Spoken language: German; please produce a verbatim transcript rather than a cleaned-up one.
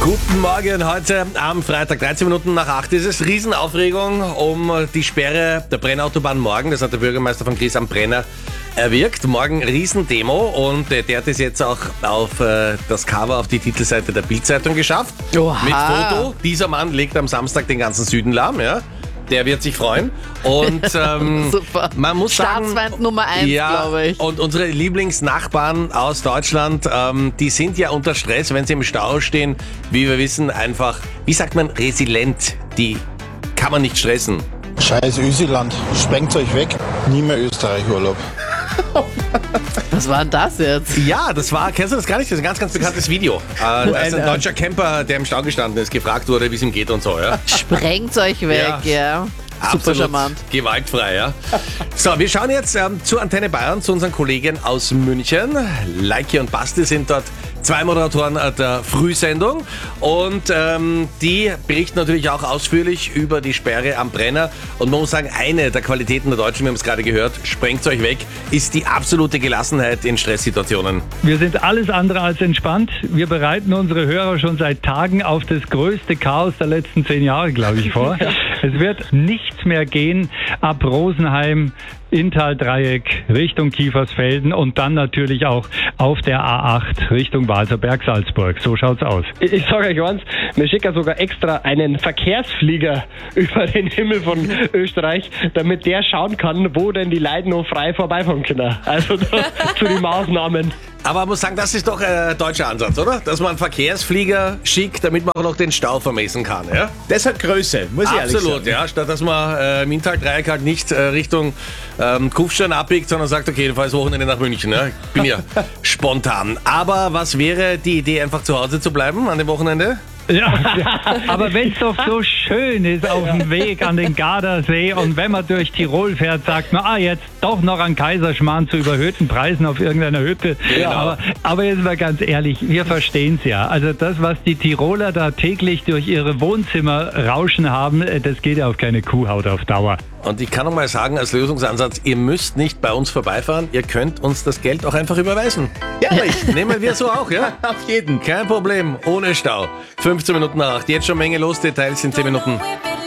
Guten Morgen, heute am Freitag, dreizehn Minuten nach acht ist es. Riesenaufregung um die Sperre der Brennautobahn morgen. Das hat der Bürgermeister von Gries am Brenner erwirkt. Morgen Riesendemo und äh, der hat es jetzt auch auf äh, das Cover, auf die Titelseite der Bild-Zeitung geschafft. Oha. Mit Foto. Dieser Mann legt am Samstag den ganzen Süden lahm, ja. Der wird sich freuen. Und ähm, Super. man muss sagen, Staatsfeind Nummer eins, ja, glaube ich. und unsere Lieblingsnachbarn aus Deutschland, ähm, die sind ja unter Stress, wenn sie im Stau stehen. Wie wir wissen, einfach, wie sagt man, resilient. Die kann man nicht stressen. Scheiß Ösiland, sprengt euch weg, nie mehr Österreich-Urlaub. Was war denn das jetzt? Ja, das war, kennst du das gar nicht? Das ist ein ganz, ganz bekanntes Video. Äh, da ist ein deutscher Camper, der im Stau gestanden ist, gefragt wurde, wie es ihm geht und so, ja. Sprengt euch weg, ja. Ja. Super Absolut charmant. gewaltfrei, ja. So, wir schauen jetzt ähm, zu Antenne Bayern, zu unseren Kollegen aus München. Leike und Basti sind dort zwei Moderatoren äh, der Frühsendung und ähm, die berichten natürlich auch ausführlich über die Sperre am Brenner. Und man muss sagen, eine der Qualitäten der Deutschen, wir haben es gerade gehört, sprengt euch weg, ist die absolute Gelassenheit in Stresssituationen. Wir sind alles andere als entspannt. Wir bereiten unsere Hörer schon seit Tagen auf das größte Chaos der letzten zehn Jahre, glaube ich, vor. Es wird nichts mehr gehen ab Rosenheim, Inntal-Dreieck Richtung Kiefersfelden und dann natürlich auch auf der A acht Richtung Walserberg-Salzburg. So schaut's aus. Ich, ich sage euch eins, wir schicken sogar extra einen Verkehrsflieger über den Himmel von Österreich, damit der schauen kann, wo denn die Leute noch frei vorbeifahren können. Also da, zu den Maßnahmen. Aber man muss sagen, das ist doch ein deutscher Ansatz, oder? Dass man einen Verkehrsflieger schickt, damit man auch noch den Stau vermessen kann, ja? Deshalb Größe, muss ich ehrlich sagen. Absolut, ja. Statt dass man äh, im Inntal-Dreieck halt nicht äh, Richtung ähm, Kufstein abbiegt, sondern sagt, okay, jedenfalls Wochenende nach München. Ja? Ich bin ja spontan. Aber was wäre die Idee, einfach zu Hause zu bleiben an dem Wochenende? Ja, aber wenn es doch so schön ist auf dem Weg an den Gardasee und wenn man durch Tirol fährt, sagt man, ah, jetzt doch noch an Kaiserschmarrn zu überhöhten Preisen auf irgendeiner Hütte. Genau. Aber, aber jetzt mal ganz ehrlich, wir verstehen es ja. Also das, was die Tiroler da täglich durch ihre Wohnzimmer rauschen haben, das geht ja auf keine Kuhhaut auf Dauer. Und ich kann noch mal sagen, als Lösungsansatz, ihr müsst nicht bei uns vorbeifahren, ihr könnt uns das Geld auch einfach überweisen. Ehrlich, Nehmen wir so auch, ja? auf jeden. Kein Problem, ohne Stau. fünfzehn Minuten nach acht, jetzt schon Menge los, Details in zehn Minuten.